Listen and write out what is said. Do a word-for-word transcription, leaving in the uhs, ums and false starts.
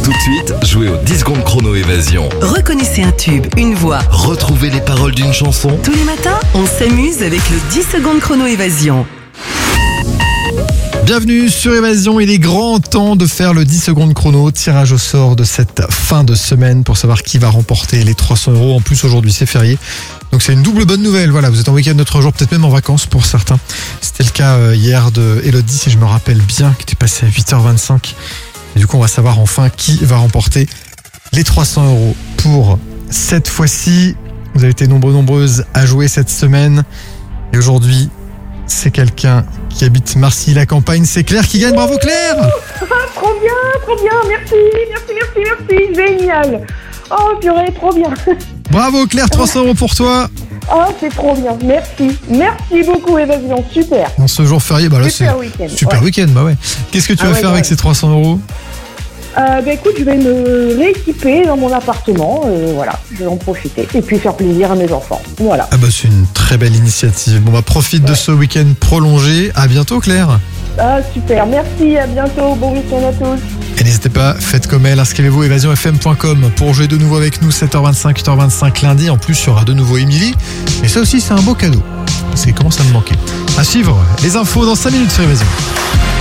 Tout de suite, jouez au dix secondes chrono évasion. Reconnaissez un tube, une voix. Retrouvez les paroles d'une chanson. Tous les matins, on s'amuse avec le dix secondes chrono évasion. Bienvenue sur Évasion, il est grand temps de faire le dix secondes chrono, tirage au sort de cette fin de semaine pour savoir qui va remporter les trois cents euros. En plus aujourd'hui c'est férié, donc c'est une double bonne nouvelle. Voilà, vous êtes en week-end notre jour, peut-être même en vacances pour certains. C'était le cas hier de Elodie, si je me rappelle bien, qui était passé à huit heures vingt-cinq. Et du coup on va savoir enfin qui va remporter les trois cents euros pour cette fois-ci. Vous avez été nombreux nombreuses à jouer cette semaine et aujourd'hui c'est quelqu'un qui habite Marcilly-la-Campagne, c'est Claire qui gagne. Bravo Claire! Ah, trop bien, trop bien, merci, merci, merci, merci, génial. Oh purée, trop bien. Bravo Claire, trois cents euros pour toi. Oh, c'est trop bien, merci, merci beaucoup Évasion, super. Dans ce jour férié, bah là Super c'est week-end, super ouais. week-end, bah ouais. Qu'est-ce que tu Ah vas ouais, faire ouais. avec ces trois cents euros? Euh, bah écoute, je vais me rééquiper dans mon appartement, euh, voilà, je vais en profiter et puis faire plaisir à mes enfants, voilà. Ah bah c'est une très belle initiative. Bon bah profite de ce week-end prolongé. À bientôt Claire. Ah super, merci, à bientôt, bon week-end à tous. Et n'hésitez pas, faites comme elle, inscrivez-vous évasion f m point com pour jouer de nouveau avec nous sept heures vingt-cinq, huit heures vingt-cinq lundi. En plus, il y aura de nouveau Émilie. Et ça aussi, c'est un beau cadeau. Parce qu'il commence à me manquer. À suivre, les infos dans cinq minutes sur Évasion.